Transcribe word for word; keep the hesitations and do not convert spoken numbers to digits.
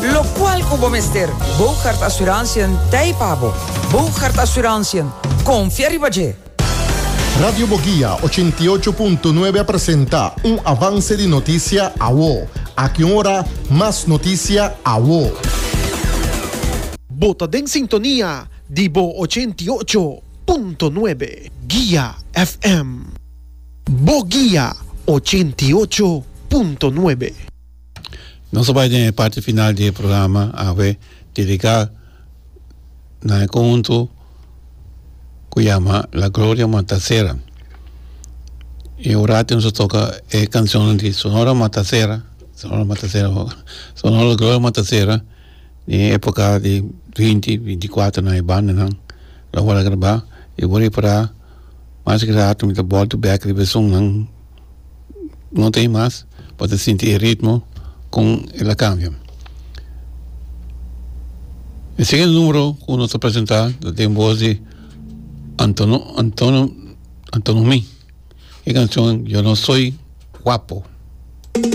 Lo cual como mister, Bouchard Assurantiën Taipabo. Bouchard Assurantiën, confía Ribaje. Radio Boguía ochenta y ocho punto nueve presenta un avance de noticia a vos. A que hora más noticia a vos. Bota en sintonía, Dibo ochenta y ocho punto nueve, Guía F M. Boguía ochenta y ocho punto nueve. Nós vamos na parte final do programa a ver dedicar na conjunto que chama La Gloria Matacera. E ora nos toca a canção de Sonora Matacera, Sonora Matacera, Sonora Gloria Matacera, em época de vinte, vinte e quatro na banda, não, lá vou gravar e vou ir para mais grato me volto back de versão não, não tem mais, pode sentir o ritmo com ela cambia. O segundo número que nós apresentar tem voz de Antonio Antonio Antonio Mi. A canção Eu Não Sou Guapo.